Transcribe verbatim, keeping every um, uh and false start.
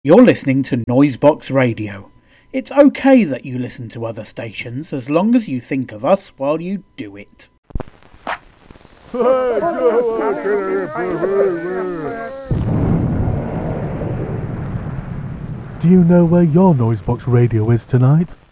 You're listening to Noisebox Radio. It's okay that you listen to other stations as long as you think of us while you do it. Do you know where your Noisebox Radio is tonight?